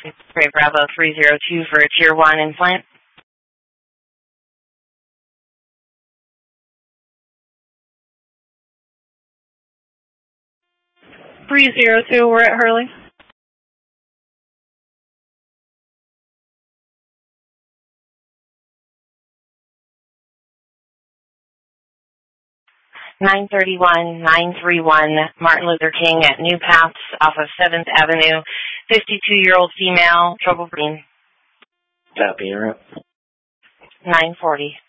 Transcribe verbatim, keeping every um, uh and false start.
Great Bravo three zero two for a Tier one implant. three zero two, we're at Hurley. nine thirty-one, nine thirty-one, Martin Luther King at New Paths off of seventh Avenue, fifty-two-year-old female, trouble breathing. Copy, you're up. nine forty.